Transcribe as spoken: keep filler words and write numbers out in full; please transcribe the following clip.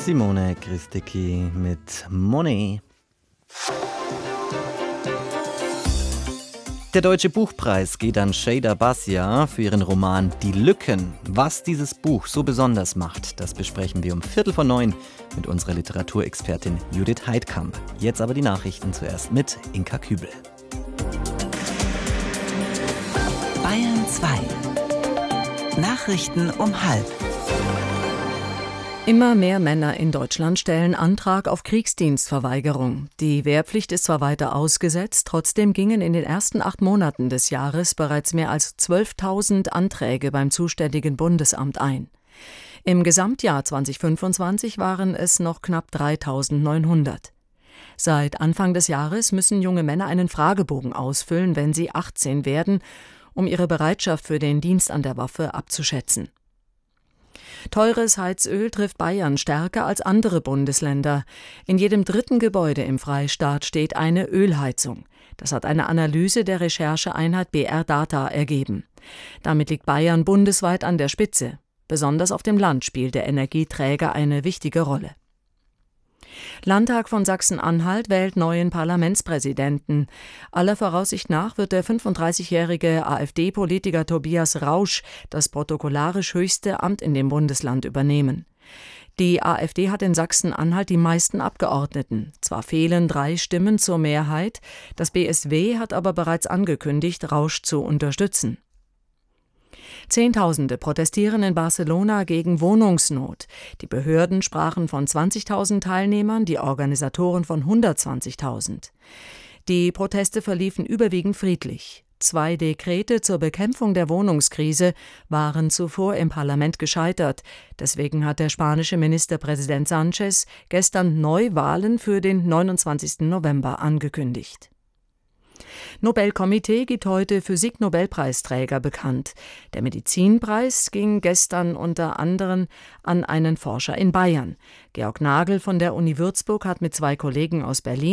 Simone Christecki mit Money. Der Deutsche Buchpreis geht an Şeyda Basya für ihren Roman Die Lücken. Was dieses Buch so besonders macht, das besprechen wir um Viertel vor neun mit unserer Literaturexpertin Judith Heidkamp. Jetzt aber die Nachrichten zuerst mit Inka Kübel. Bayern zwei. Nachrichten um halb. Immer mehr Männer in Deutschland stellen Antrag auf Kriegsdienstverweigerung. Die Wehrpflicht ist zwar weiter ausgesetzt, trotzdem gingen in den ersten acht Monaten des Jahres bereits mehr als zwölftausend Anträge beim zuständigen Bundesamt ein. Im Gesamtjahr zweitausendfünfundzwanzig waren es noch knapp dreitausendneunhundert. Seit Anfang des Jahres müssen junge Männer einen Fragebogen ausfüllen, wenn sie achtzehn werden, um ihre Bereitschaft für den Dienst an der Waffe abzuschätzen. Teures Heizöl trifft Bayern stärker als andere Bundesländer. In jedem dritten Gebäude im Freistaat steht eine Ölheizung. Das hat eine Analyse der Rechercheeinheit B R Data ergeben. Damit liegt Bayern bundesweit an der Spitze. Besonders auf dem Land spielt der Energieträger eine wichtige Rolle. Landtag von Sachsen-Anhalt wählt neuen Parlamentspräsidenten. Aller Voraussicht nach wird der fünfunddreißigjährige AfD-Politiker Tobias Rausch das protokollarisch höchste Amt in dem Bundesland übernehmen. Die AfD hat in Sachsen-Anhalt die meisten Abgeordneten. Zwar fehlen drei Stimmen zur Mehrheit, das B S W hat aber bereits angekündigt, Rausch zu unterstützen. Zehntausende protestieren in Barcelona gegen Wohnungsnot. Die Behörden sprachen von zwanzigtausend Teilnehmern, die Organisatoren von hundertzwanzigtausend. Die Proteste verliefen überwiegend friedlich. Zwei Dekrete zur Bekämpfung der Wohnungskrise waren zuvor im Parlament gescheitert. Deswegen hat der spanische Ministerpräsident Sánchez gestern Neuwahlen für den neunundzwanzigsten November angekündigt. Nobelkomitee gibt heute Physik-Nobelpreisträger bekannt. Der Medizinpreis ging gestern unter anderem an einen Forscher in Bayern. Georg Nagel von der Uni Würzburg hat mit zwei Kollegen aus Berlin